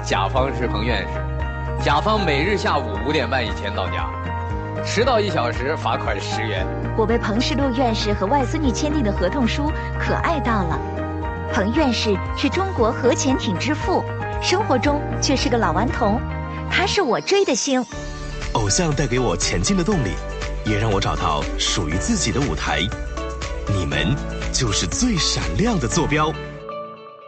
甲方是彭院士，甲方每日下午5点半以前到家，迟到1小时罚款10元。 我被彭世禄院士和外孙女签订的合同书可爱到了。彭院士是中国核潜艇之父，生活中却是个老顽童，他是我追的星。 偶像带给我前进的动力，也让我找到属于自己的舞台。你们就是最闪亮的坐标。